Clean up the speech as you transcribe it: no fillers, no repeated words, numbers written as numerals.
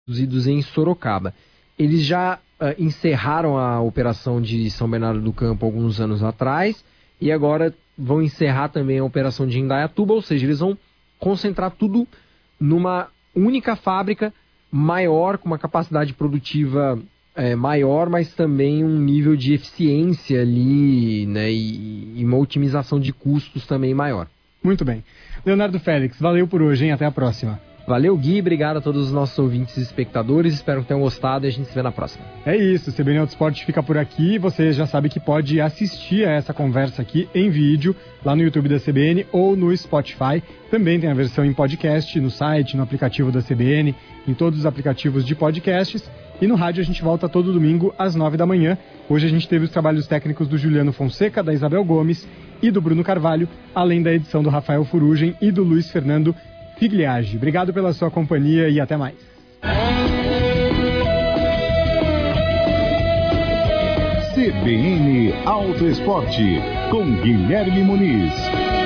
produzidos em Sorocaba. Eles já encerraram a operação de São Bernardo do Campo alguns anos atrás e agora vão encerrar também a operação de Indaiatuba, ou seja, eles vão concentrar tudo numa única fábrica maior, com uma capacidade produtiva maior, mas também um nível de eficiência ali, né, e uma otimização de custos também maior. Muito bem. Leonardo Félix, valeu por hoje, hein? Até a próxima. Valeu, Gui. Obrigado a todos os nossos ouvintes e espectadores. Espero que tenham gostado e a gente se vê na próxima. É isso. O CBN Autosport fica por aqui. Você já sabe que pode assistir a essa conversa aqui em vídeo lá no YouTube da CBN ou no Spotify. Também tem a versão em podcast no site, no aplicativo da CBN, em todos os aplicativos de podcasts. E no rádio a gente volta todo domingo às 9 da manhã. Hoje a gente teve os trabalhos técnicos do Juliano Fonseca, da Isabel Gomes e do Bruno Carvalho, além da edição do Rafael Furugem e do Luiz Fernando Figliage. Obrigado pela sua companhia e até mais. CBN Auto Esporte, com Guilherme Muniz.